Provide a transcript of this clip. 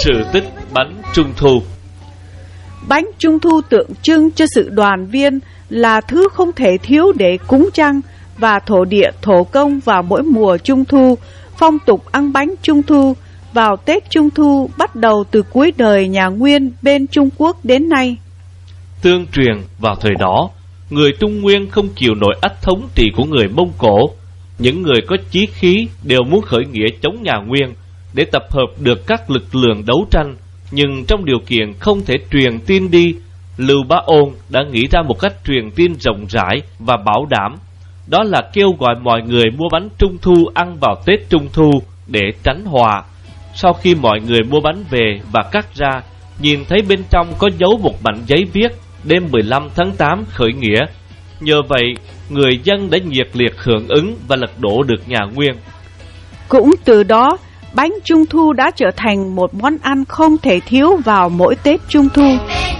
Sự tích bánh trung thu. Bánh trung thu tượng trưng cho sự đoàn viên, là thứ không thể thiếu để cúng trăng và thổ địa thổ công vào mỗi mùa trung thu. Phong tục ăn bánh trung thu vào Tết Trung thu bắt đầu từ cuối đời nhà Nguyên bên Trung Quốc đến nay. Tương truyền vào thời đó, người Trung Nguyên không chịu nổi ách thống trị của người Mông Cổ. Những người có chí khí đều muốn khởi nghĩa chống nhà Nguyên để tập hợp được các lực lượng đấu tranh, nhưng trong điều kiện không thể truyền tin đi, Lưu Bá Ôn đã nghĩ ra một cách truyền tin rộng rãi và bảo đảm, đó là kêu gọi mọi người mua bánh trung thu ăn vào Tết Trung thu để tránh họa. Sau khi mọi người mua bánh về và cắt ra, nhìn thấy bên trong có dấu một mảnh giấy viết đêm 15 tháng 8 khởi nghĩa. Nhờ vậy, người dân đã nhiệt liệt hưởng ứng và lật đổ được nhà Nguyên. Cũng từ đó, bánh trung thu đã trở thành một món ăn không thể thiếu vào mỗi Tết Trung thu.